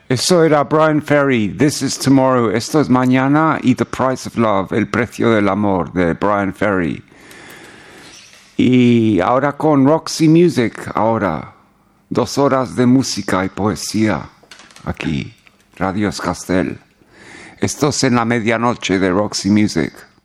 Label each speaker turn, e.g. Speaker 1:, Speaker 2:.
Speaker 1: Eso era Brian Ferry, This is Tomorrow, esto es mañana, y The Price of Love, el precio del amor, de Brian Ferry. Y ahora con Roxy Music, 2 horas de música y poesía, aquí, Radio Escastel. Esto es en la medianoche de Roxy Music.